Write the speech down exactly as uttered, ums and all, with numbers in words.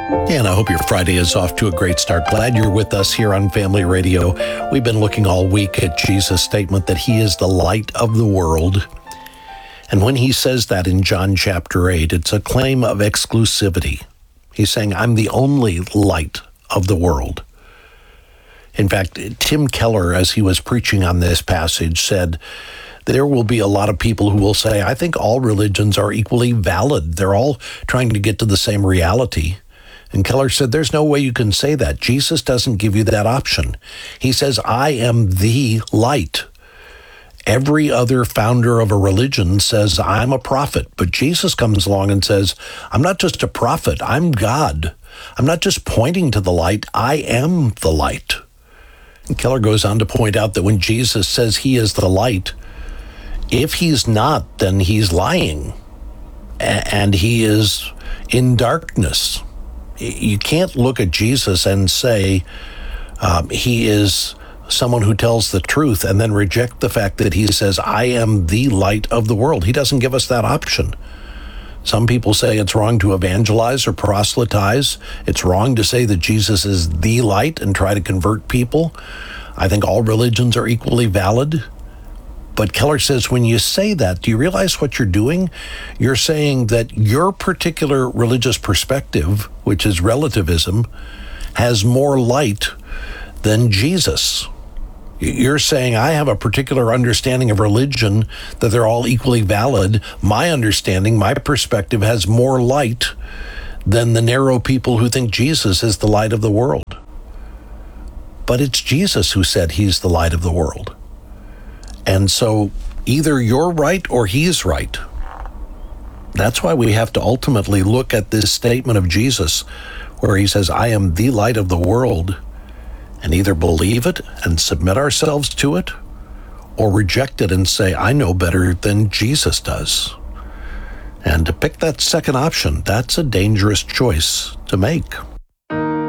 And I hope your Friday is off to a great start. Glad you're with us here on Family Radio. We've been looking all week at Jesus' statement that he is the light of the world. And when he says that in John chapter eight, it's a claim of exclusivity. He's saying, I'm the only light of the world. In fact, Tim Keller, as he was preaching on this passage, said, there will be a lot of people who will say, I think all religions are equally valid. They're all trying to get to the same reality. And Keller said, there's no way you can say that. Jesus doesn't give you that option. He says, I am the light. Every other founder of a religion says, I'm a prophet. But Jesus comes along and says, I'm not just a prophet, I'm God. I'm not just pointing to the light, I am the light. And Keller goes on to point out that when Jesus says he is the light, if he's not, then he's lying. And he is in darkness. You can't look at Jesus and say um, he is someone who tells the truth and then reject the fact that he says, I am the light of the world. He doesn't give us that option. Some people say it's wrong to evangelize or proselytize. It's wrong to say that Jesus is the light and try to convert people. I think all religions are equally valid. But Keller says, when you say that, do you realize what you're doing? You're saying that your particular religious perspective, which is relativism, has more light than Jesus. You're saying, I have a particular understanding of religion, that they're all equally valid. My understanding, my perspective has more light than the narrow people who think Jesus is the light of the world. But it's Jesus who said he's the light of the world. And so either you're right or he's right. That's why we have to ultimately look at this statement of Jesus where he says, I am the light of the world, and either believe it and submit ourselves to it or reject it and say, I know better than Jesus does. And to pick that second option, that's a dangerous choice to make.